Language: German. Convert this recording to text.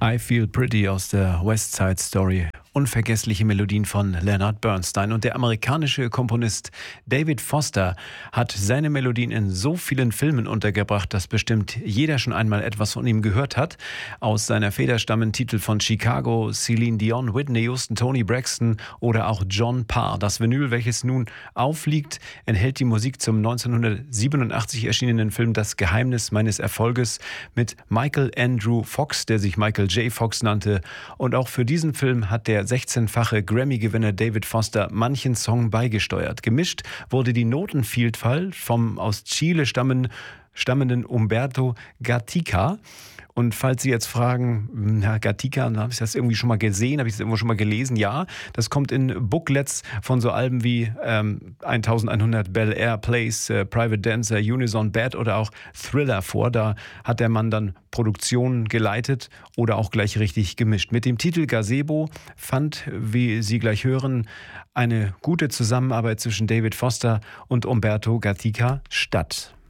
I Feel Pretty aus der West Side Story. Unvergessliche Melodien von Leonard Bernstein. Und der amerikanische Komponist David Foster hat seine Melodien in so vielen Filmen untergebracht, dass bestimmt jeder schon einmal etwas von ihm gehört hat. Aus seiner Feder stammen Titel von Chicago, Celine Dion, Whitney Houston, Toni Braxton oder auch John Parr. Das Vinyl, welches nun aufliegt, enthält die Musik zum 1987 erschienenen Film Das Geheimnis meines Erfolges mit Michael Andrew Fox, der sich Michael J. Fox nannte. Und auch für diesen Film hat der 16-fache Grammy-Gewinner David Foster manchen Song beigesteuert. Gemischt wurde die Notenvielfalt vom aus Chile stammenden Umberto Gatica. Und falls Sie jetzt fragen, Herr Gatica, habe ich das irgendwie schon mal gesehen, habe ich das irgendwo schon mal gelesen? Ja, das kommt in Booklets von so Alben wie 1100 Bel Air Place, Private Dancer, Unison Bad oder auch Thriller vor. Da hat der Mann dann Produktionen geleitet oder auch gleich richtig gemischt. Mit dem Titel Gazebo fand, wie Sie gleich hören, eine gute Zusammenarbeit zwischen David Foster und Umberto Gatica statt.